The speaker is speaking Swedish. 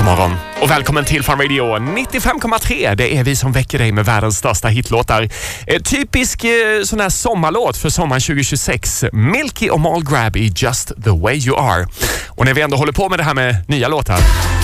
morgon och välkommen till Fun Radio 95,3. Det är vi som väcker dig med världens största hitlåtar. Typisk sån här sommarlåt för sommaren 2026. Milky och Mal Grab i Just the way you are. Och när vi ändå håller på med det här med nya låtar